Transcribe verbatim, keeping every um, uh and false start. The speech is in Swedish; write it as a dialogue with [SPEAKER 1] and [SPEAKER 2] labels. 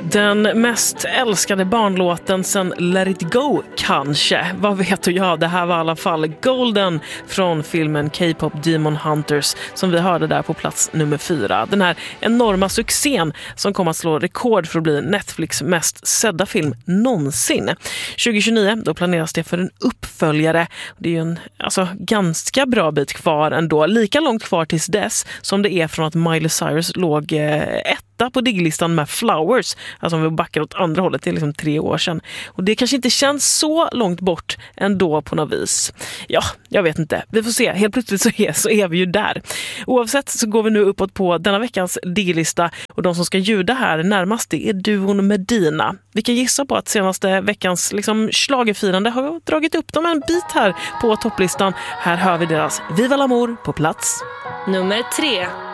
[SPEAKER 1] Den mest älskade barnlåten sen Let It Go, kanske. Vad vet jag? Det här var i alla fall Golden från filmen K-pop Demon Hunters som vi hörde där på plats nummer fyra. Den här enorma succén som kommer att slå rekord för att bli Netflix mest sedda film någonsin. tjugo tjugonio, då planeras det för en uppföljare. Det är ju en alltså, ganska bra bit kvar ändå. Lika långt kvar tills dess som det är från att Miley Cyrus låg eh, ett på digglistan med Flowers, alltså om vi backar åt andra hållet, det är liksom tre år sedan. Och det kanske inte känns så långt bort ändå på något vis. Ja, jag vet inte. Vi får se. Helt plötsligt så är, så är vi ju där. Oavsett så går vi nu uppåt på denna veckans digglista och de som ska ljuda här närmast det är duon Medina. Vi kan gissa på att senaste veckans liksom, schlagerfirande har dragit upp dem en bit här på topplistan. Här hör vi deras Viva l'Amour på plats
[SPEAKER 2] nummer tre.